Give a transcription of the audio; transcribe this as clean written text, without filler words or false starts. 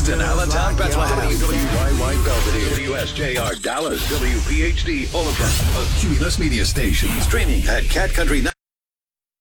Houston, Allentown, Bethlehem, WYY Belvedere, WSJR Dallas, WPHD Olympus, a Cumulus media station. Streaming at Cat Country.